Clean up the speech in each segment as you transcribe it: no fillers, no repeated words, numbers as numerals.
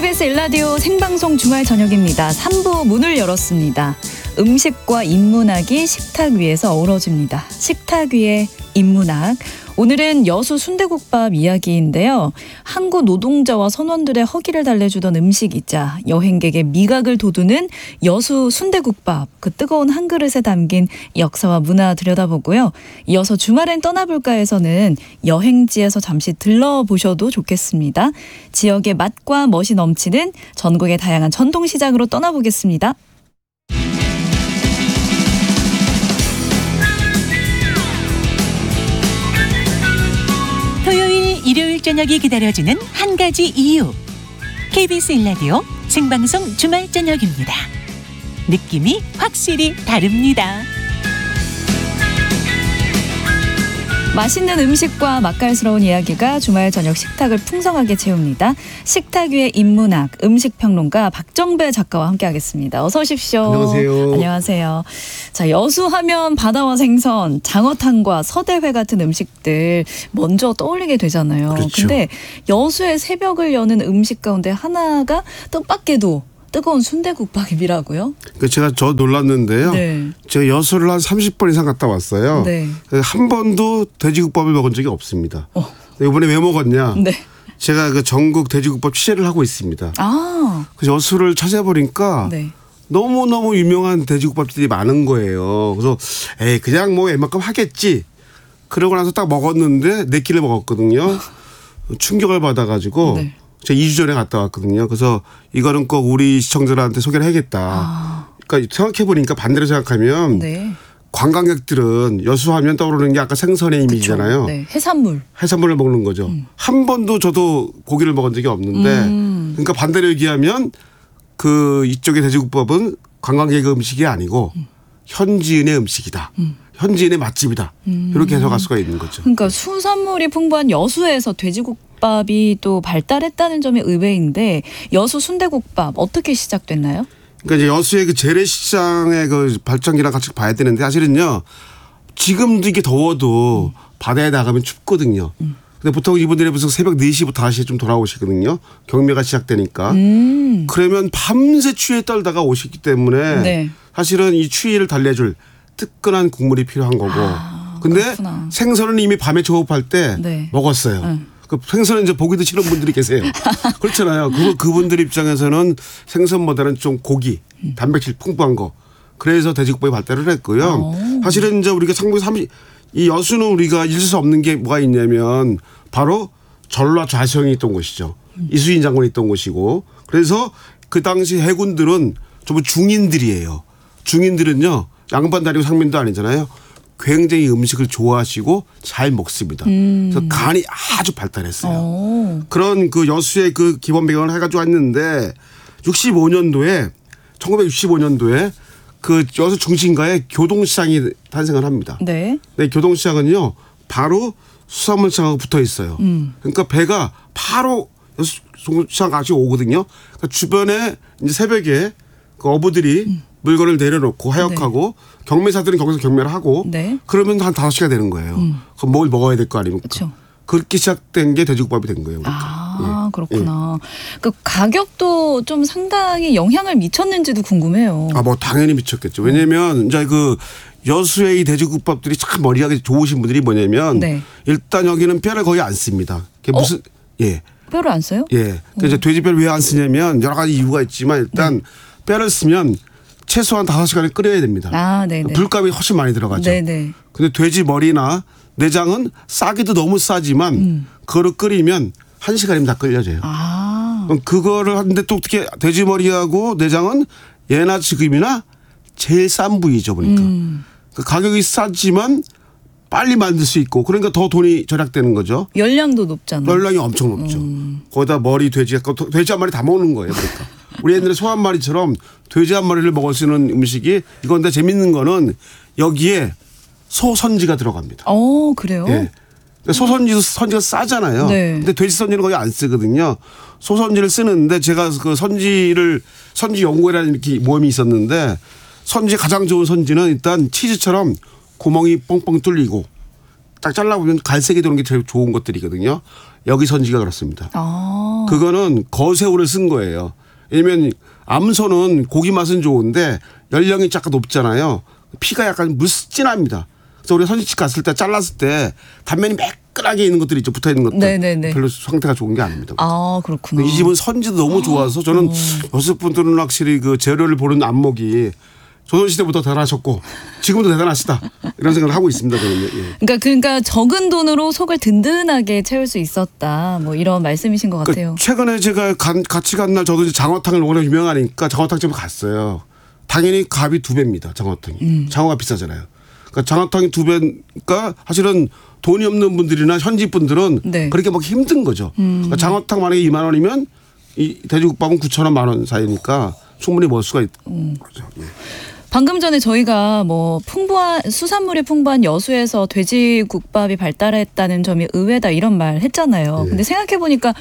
KBS 1라디오 생방송 주말 저녁입니다. 3부 문을 열었습니다. 음식과 인문학이 식탁 위에서 어우러집니다. 식탁 위의 인문학. 오늘은 여수 순대국밥 이야기인데요. 항구 노동자와 선원들의 허기를 달래주던 음식이자 여행객의 미각을 돋우는 여수 순대국밥. 그 뜨거운 한 그릇에 담긴 역사와 문화 들여다보고요. 이어서 주말엔 떠나볼까에서는 여행지에서 잠시 들러보셔도 좋겠습니다. 지역의 맛과 멋이 넘치는 전국의 다양한 전통시장으로 떠나보겠습니다. 토요일, 일요일 저녁이 기다려주는 한 가지 이유. KBS 1라디오 생방송 주말 저녁입니다. 느낌이 확실히 다릅니다. 맛있는 음식과 맛깔스러운 이야기가 주말 저녁 식탁을 풍성하게 채웁니다. 식탁 위의 인문학, 음식평론가 박정배 작가와 함께하겠습니다. 어서 오십시오. 안녕하세요. 안녕하세요. 자, 여수하면 바다와 생선, 장어탕과 서대회 같은 음식들 먼저 떠올리게 되잖아요. 그렇죠. 근데 여수의 새벽을 여는 음식 가운데 하나가 뜻밖에도 뜨거운 순대국밥이라고요? 제가 놀랐는데요. 네. 제가 여수를 한 30번 이상 갔다 왔어요. 네. 한 번도 돼지국밥을 먹은 적이 없습니다. 이번에 왜 먹었냐? 네. 제가 그 전국 돼지국밥 취재를 하고 있습니다. 아. 그래서 여수를 찾아보니까 네. 너무너무 유명한 돼지국밥집이 많은 거예요. 그래서 그냥 뭐 웬만큼 하겠지. 그러고 나서 딱 먹었는데 4끼를 먹었거든요. 충격을 받아가지고 네. 제가 2주 전에 갔다 왔거든요. 그래서 이거는 꼭 우리 시청자들한테 소개를 해야겠다. 그러니까 생각해보니까 반대로 생각하면 네. 관광객들은 여수하면 떠오르는 게 아까 생선의 이미지잖아요. 네. 해산물. 해산물을 먹는 거죠. 한 번도 저도 고기를 먹은 적이 없는데 그러니까 반대로 얘기하면 그 이쪽의 돼지국밥은 관광객 음식이 아니고 현지인의 음식이다. 현지인의 맛집이다. 이렇게 해석할 수가 있는 거죠. 그러니까 수산물이 풍부한 여수에서 돼지국밥이 또 발달했다는 점이 의외인데 여수 순대국밥 어떻게 시작됐나요? 그러니까 이제 여수의 그 재래시장의 그 발전기랑 같이 봐야 되는데 사실은요. 지금도 이게 더워도 바다에 나가면 춥거든요. 근데 보통 이분들이 무슨 새벽 4시부터 5시에 좀 돌아오시거든요. 경매가 시작되니까. 그러면 밤새 추위에 떨다가 오시기 때문에 네. 사실은 이 추위를 달래줄 뜨끈한 국물이 필요한 거고. 근데 그렇구나. 생선은 이미 밤에 조업할 때 네. 먹었어요. 그 생선은 이제 보기도 싫은 분들이 계세요. 그렇잖아요. 그분들 입장에서는 생선보다는 좀 고기, 단백질 풍부한 거. 그래서 돼지국밥이 발달을 했고요. 사실은 이제 우리가 이 여수는 우리가 잊을 수 없는 게 뭐가 있냐면 바로 전라 좌성이 있던 곳이죠. 이수인 장군이 있던 곳이고. 그래서 그 당시 해군들은 전부 중인들이에요. 중인들은요. 양반 다리고 상민도 아니잖아요. 굉장히 음식을 좋아하시고 잘 먹습니다. 그래서 간이 아주 발달했어요. 그런 그 여수의 그 기본 배경을 해가지고 왔는데 1965년도에 그 여수 중심가에 교동시장이 탄생을 합니다. 네. 네, 교동시장은요 바로 수산물시장하고 붙어 있어요. 그러니까 배가 바로 여수 시장까지 오거든요. 그러니까 주변에 이제 새벽에 그 어부들이 물건을 내려놓고 하역하고 경매사들은 거기서 경매를 하고 네. 그러면 한 5시가 되는 거예요. 그럼 뭘 먹어야 될 거 아닙니까? 그렇죠. 그렇게 시작된 게 돼지국밥이 된 거예요. 아, 그렇구나. 그 가격도 좀 상당히 영향을 미쳤는지도 궁금해요. 뭐 당연히 미쳤겠죠. 왜냐면 이제 그 여수의 이 돼지국밥들이 참 머리가 좋으신 분들이 뭐냐면 네. 일단 여기는 뼈를 거의 안 씁니다. 그게 무슨 뼈를 안 써요? 그래서 돼지뼈를 왜 안 쓰냐면 여러 가지 이유가 있지만 일단 뼈를 쓰면 최소한 5시간을 끓여야 됩니다. 아, 네네. 불값이 훨씬 많이 들어가죠. 네네. 근데 돼지 머리나 내장은 싸기도 너무 싸지만 그거를 끓이면 1시간이면 다 끓여져요. 그럼 그거를 하는데 또 어떻게 돼지 머리하고 내장은 예나 지금이나 제일 싼 부위죠 보니까. 그 가격이 싸지만 빨리 만들 수 있고 그러니까 더 돈이 절약되는 거죠. 열량도 높잖아요. 열량이 엄청 높죠. 거기다 머리 돼지 한 마리 다 먹는 거예요. 그러니까. 우리 옛날에 소 한 마리처럼 돼지 한 마리를 먹을 수 있는 음식이 이건데 재밌는 거는 여기에 소 선지가 들어갑니다. 그래요? 예. 소 선지가 싸잖아요. 네. 근데 돼지 선지는 거의 안 쓰거든요. 소 선지를 쓰는데 제가 그 선지 연구회라는 이렇게 모임이 있었는데 선지 가장 좋은 선지는 일단 치즈처럼 구멍이 뻥뻥 뚫리고 딱 잘라보면 갈색이 도는 게 제일 좋은 것들이거든요. 여기 선지가 그렇습니다. 그거는 거새우를 쓴 거예요. 왜냐면 암소는 고기 맛은 좋은데 연령이 약간 높잖아요. 피가 약간 무진합니다. 그래서 우리가 선지집 갔을 때 잘랐을 때 단면이 매끈하게 있는 것들이 있죠. 붙어 있는 것들. 네네네. 별로 상태가 좋은 게 아닙니다. 아, 그렇구나. 이 집은 선지도 너무 좋아서 저는 여섯분들은 확실히 그 재료를 보는 안목이 조선시대부터 대단하셨고 지금도 대단하시다. 이런 생각을 하고 있습니다. 저는. 예. 그러니까 적은 돈으로 속을 든든하게 채울 수 있었다. 뭐 이런 말씀이신 것 같아요. 최근에 제가 같이 간 날 저도 이제 장어탕을 워낙 유명하니까 장어탕집에 갔어요. 당연히 값이 2배입니다. 장어탕이. 장어가 비싸잖아요. 그러니까 장어탕이 2배니까 사실은 돈이 없는 분들이나 현지 분들은 네. 그렇게 먹기 힘든 거죠. 그러니까 장어탕 만약에 2만 원이면 이 돼지국밥은 9천 원, 1만 원 사이니까 충분히 먹을 수가 있는 거죠. 예. 방금 전에 저희가 뭐 수산물이 풍부한 여수에서 돼지국밥이 발달했다는 점이 의외다 이런 말 했잖아요. 네. 근데 생각해 보니까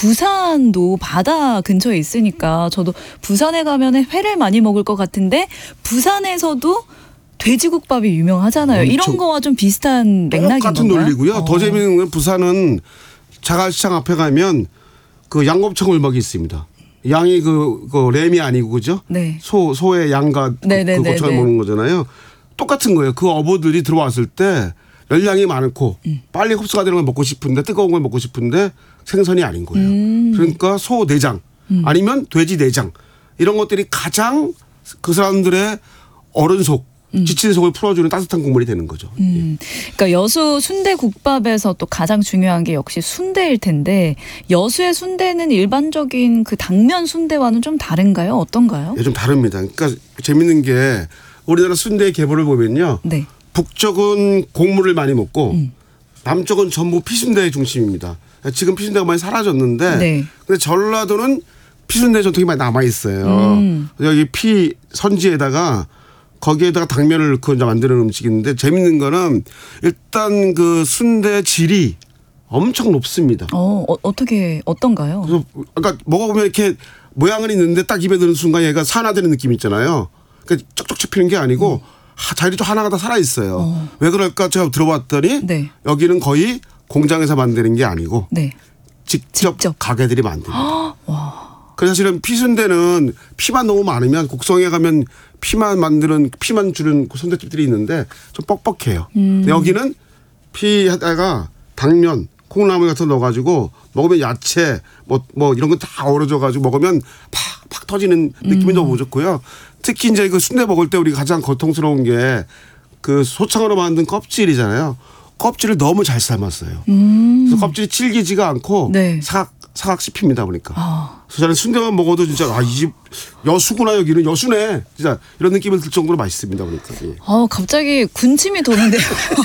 부산도 바다 근처에 있으니까 저도 부산에 가면 회를 많이 먹을 것 같은데 부산에서도 돼지국밥이 유명하잖아요. 이런 거와 좀 비슷한 맥락인 똑같은 건가요? 논리고요. 더 재미있는 건 부산은 자갈시장 앞에 가면 그 양곱창 울먹이 있습니다. 양이 그 램이 아니고 그죠? 네. 소의 양과 그 고창을 먹는 거잖아요. 똑같은 거예요. 그 어부들이 들어왔을 때 열량이 많고 빨리 흡수가 되는 걸 먹고 싶은데 뜨거운 걸 먹고 싶은데 생선이 아닌 거예요. 그러니까 소 내장 아니면 돼지 내장 이런 것들이 가장 그 사람들의 어른 속 지친 속을 풀어주는 따뜻한 국물이 되는 거죠. 그러니까 여수 순대국밥에서 또 가장 중요한 게 역시 순대일 텐데 여수의 순대는 일반적인 그 당면 순대와는 좀 다른가요? 어떤가요? 예, 좀 다릅니다. 그러니까 재밌는 게 우리나라 순대의 계보를 보면요. 네. 북쪽은 곡물을 많이 먹고 남쪽은 전부 피순대의 중심입니다. 지금 피순대가 많이 사라졌는데 네. 근데 전라도는 피순대 전통이 많이 남아 있어요. 여기 피 선지에다가 거기에다가 당면을 넣고 이제 만드는 음식인데 재밌는 거는 일단 그 순대 질이 엄청 높습니다. 어떻게 어떤가요? 그래서 아까 먹어보면 이렇게 모양은 있는데 딱 입에 드는 순간 얘가 산화되는 느낌 있잖아요. 그러니까 쪽쪽 씹히는 게 아니고 자리 좀 하나가 다 살아 있어요. 왜 그럴까 제가 들어봤더니 네. 여기는 거의 공장에서 만드는 게 아니고 네. 직접 가게들이 만듭니다. 그래서 사실은 피순대는 피만 너무 많으면 곡성에 가면 피만 주는 순대집들이 있는데 좀 뻑뻑해요. 근데 여기는 피에다가 당면, 콩나물 같은 거 넣어가지고 먹으면 야채 뭐 이런 거 다 어우러져가지고 먹으면 팍팍 터지는 느낌이 너무 좋고요. 특히 이제 그 순대 먹을 때 우리가 가장 고통스러운 게 그 소창으로 만든 껍질이잖아요. 껍질을 너무 잘 삶았어요. 그래서 껍질이 질기지가 않고 네. 사각 씹힙니다 보니까. 그래서 저는 순대만 먹어도 진짜 이 집 여수구나 여기는 여수네 진짜 이런 느낌을 들 정도로 맛있습니다 보니까. 예. 갑자기 군침이 도는데요.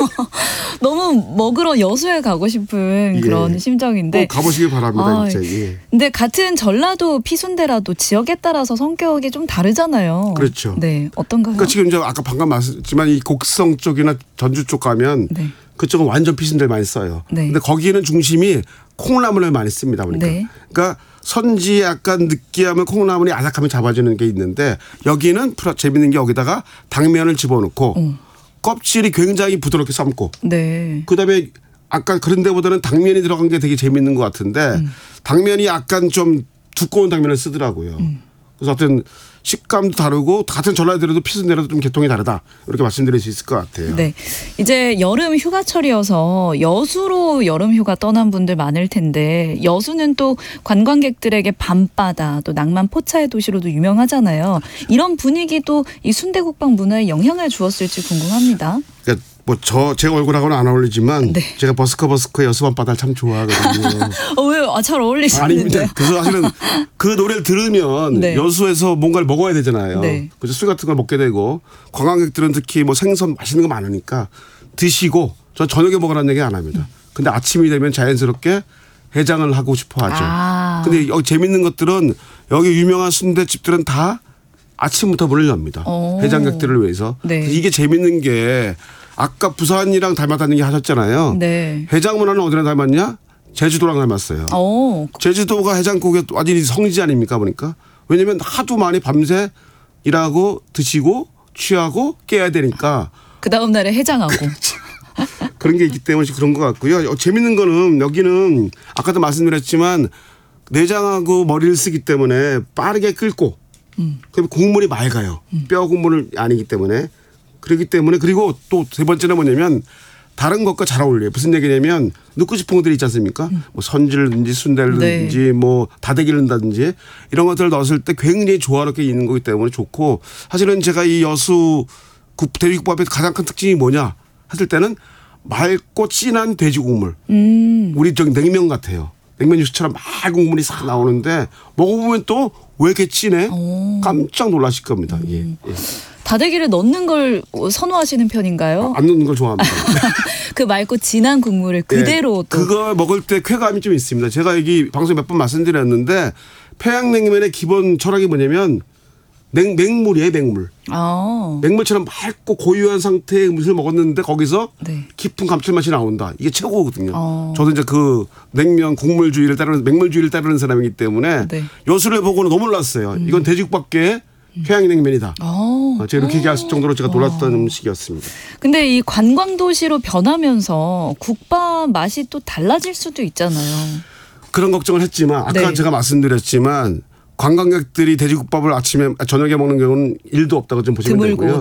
너무 먹으러 여수에 가고 싶은 그런 심정인데. 꼭 가보시길 바랍니다. 진짜. 예. 근데 같은 전라도 피순대라도 지역에 따라서 성격이 좀 다르잖아요. 그렇죠. 네, 어떤가요? 그러니까 지금 이제 아까 방금 말씀했지만 이 곡성 쪽이나 전주 쪽 가면 네. 그쪽은 완전 피순대를 많이 써요. 네. 근데 거기는 중심이 콩나물을 많이 씁니다 보니까. 네. 그러니까 선지에 약간 느끼하면 콩나물이 아삭하면 잡아주는 게 있는데 여기는 재밌는 게 여기다가 당면을 집어넣고 껍질이 굉장히 부드럽게 삶고 네. 그다음에 아까 그런 데보다는 당면이 들어간 게 되게 재밌는 것 같은데 당면이 약간 좀 두꺼운 당면을 쓰더라고요. 그래서 하여튼 식감도 다르고 같은 전라도라도 피순대라도 좀 계통이 다르다 이렇게 말씀드릴 수 있을 것 같아요. 네, 이제 여름 휴가철이어서 여수로 여름 휴가 떠난 분들 많을 텐데 여수는 또 관광객들에게 밤바다 또 낭만 포차의 도시로도 유명하잖아요. 이런 분위기도 이 순대국밥 문화에 영향을 주었을지 궁금합니다. 그러니까 뭐 제 얼굴하고는 안 어울리지만 네. 제가 버스커 여수 밤바다를 참 좋아하거든요. 왜요? 잘 어울리시는데. 아닙니다. 그래서 사실은 그 노래를 들으면 네. 여수에서 뭔가를 먹어야 되잖아요. 네. 그래서 술 같은 걸 먹게 되고 관광객들은 특히 뭐 생선 맛있는 거 많으니까 드시고 전 저녁에 먹으라는 얘기 안 합니다. 근데 아침이 되면 자연스럽게 해장을 하고 싶어 하죠. 근데 여기 재밌는 것들은 여기 유명한 순대집들은 다 아침부터 문을 엽니다. 해장객들을 위해서. 네. 이게 재밌는 게 아까 부산이랑 닮았다는 얘기 하셨잖아요. 네. 해장 문화는 어디랑 닮았냐? 제주도랑 닮았어요. 제주도가 해장국의 완전히 성지 아닙니까 보니까. 왜냐하면 하도 많이 밤새 일하고 드시고 취하고 깨야 되니까. 그 다음 날에 해장하고. 그런 게 있기 때문에 그런 것 같고요. 재밌는 거는 여기는 아까도 말씀드렸지만 내장하고 머리를 쓰기 때문에 빠르게 끓고 그다음에 국물이 맑아요. 뼈 국물이 아니기 때문에. 그렇기 때문에 그리고 또 세 번째는 뭐냐면 다른 것과 잘 어울려요. 무슨 얘기냐면 넣고 싶은 것들이 있지 않습니까? 뭐 선지를 순대를 뭐 다대기를 넣는다든지 이런 것들을 넣었을 때 굉장히 조화롭게 있는 거기 때문에 좋고 사실은 제가 이 여수 돼지국밥의 가장 큰 특징이 뭐냐 했을 때는 맑고 진한 돼지 국물. 우리 저기 냉면 같아요. 냉면 육수처럼 맑은 국물이 싹 나오는데 먹어보면 또 왜 이렇게 진해? 깜짝 놀라실 겁니다. 예. 다대기를 넣는 걸 선호하시는 편인가요? 안 넣는 걸 좋아합니다. 그 맑고 진한 국물을 그대로 또. 그거 먹을 때 쾌감이 좀 있습니다. 제가 여기 방송에 몇 번 말씀드렸는데 평양냉면의 기본 철학이 뭐냐면 맹물이에요. 맹물. 맹물처럼 맑고 고유한 상태의 음식을 먹었는데 거기서 깊은 감칠맛이 나온다. 이게 최고거든요. 저도 이제 그 냉면 국물주의를 따르는 맹물주의를 따르는 사람이기 때문에 여수를 보고는 너무 놀랐어요. 이건 돼지국밥계의 평양냉면이다. 제가 이렇게 얘기할 정도로 제가 놀랐던 음식이었습니다. 근데 이 관광도시로 변하면서 국밥 맛이 또 달라질 수도 있잖아요. 그런 걱정을 했지만 아까 제가 말씀드렸지만 관광객들이 돼지국밥을 아침에 저녁에 먹는 경우는 1도 없다고 좀 보시면 되고요.